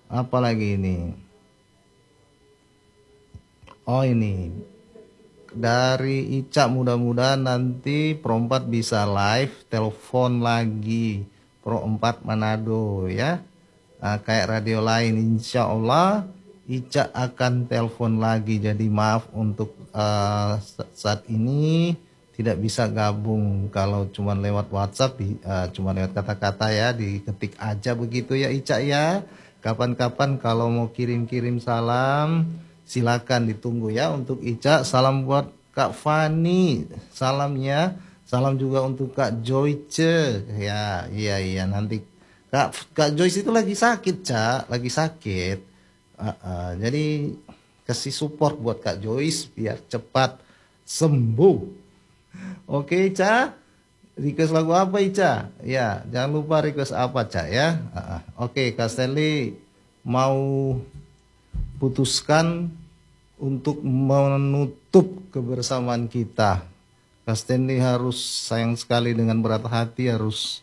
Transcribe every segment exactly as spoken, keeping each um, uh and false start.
Apalagi ini. Oh ini dari Ica, mudah-mudahan nanti Pro empat bisa live telepon lagi Pro empat Manado ya. Nah, kayak radio lain, insya Allah Ica akan telepon lagi. Jadi maaf untuk uh, saat ini tidak bisa gabung. Kalau cuma lewat WhatsApp, uh, cuma lewat kata-kata ya, diketik aja begitu ya Ica ya. Kapan-kapan kalau mau kirim-kirim salam, silakan ditunggu ya untuk Ica. Salam buat Kak Fani, salamnya. Salam juga untuk Kak Joyce. Ya, iya iya nanti Kak Kak Joyce itu lagi sakit, Cak, lagi sakit. Uh, uh, jadi kasih support buat Kak Joyce biar cepat sembuh. Oke, Cak. Request lagu apa, Ica? Ya, jangan lupa request apa, Cak ya. Uh, uh. Oke, Kak Stanley mau putuskan untuk menutup kebersamaan kita. Kak Stanley harus sayang sekali dengan berat hati harus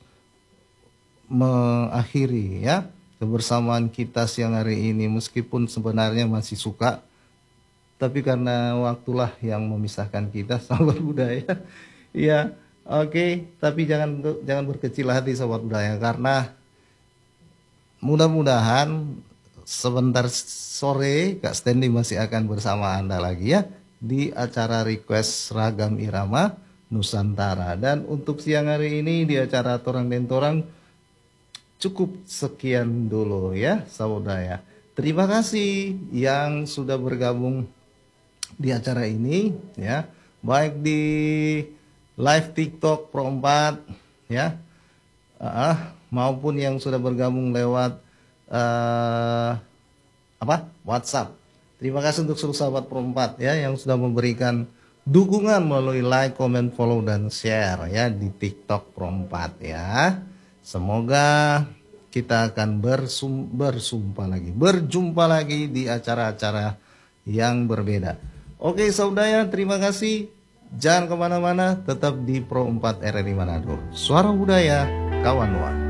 mengakhiri ya kebersamaan kita siang hari ini, meskipun sebenarnya masih suka, tapi karena waktulah yang memisahkan kita sahabat budaya. Ya, oke, okay. Tapi jangan jangan berkecil hati sahabat budaya, karena mudah-mudahan sebentar sore Kak Stanley masih akan bersama Anda lagi ya di acara Request Ragam Irama Nusantara. Dan untuk siang hari ini di acara Torang dan Torang cukup sekian dulu ya saudara. Terima kasih yang sudah bergabung di acara ini ya, baik di live TikTok Pro empat ya, uh, maupun yang sudah bergabung lewat uh, apa WhatsApp. Terima kasih untuk seluruh sahabat Pro empat ya yang sudah memberikan dukungan melalui like, comment, follow, dan share ya di TikTok Pro empat ya. Semoga kita akan bersum, bersumpah lagi, berjumpa lagi di acara-acara yang berbeda. Oke saudara, terima kasih. Jangan kemana-mana, tetap di Pro empat R R I Manado. Suara Budaya, kawan-kawan.